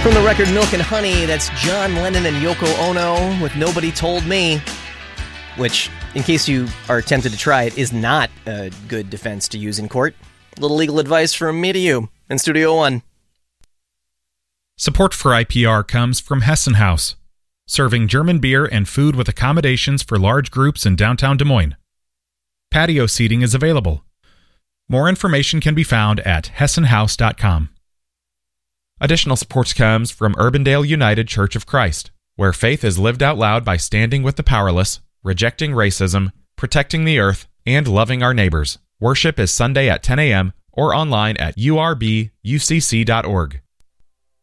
From the record Milk and Honey, that's John Lennon and Yoko Ono with Nobody Told Me, which, in case you are tempted to try it, is not a good defense to use in court. A little legal advice from me to you in Studio One. Support for IPR comes from Hessen House, serving German beer and food with accommodations for large groups in downtown Des Moines. Patio seating is available. More information can be found at hessenhouse.com. Additional support comes from Urbandale United Church of Christ, where faith is lived out loud by standing with the powerless, rejecting racism, protecting the earth, and loving our neighbors. Worship is Sunday at 10 a.m. or online at urbUCC.org.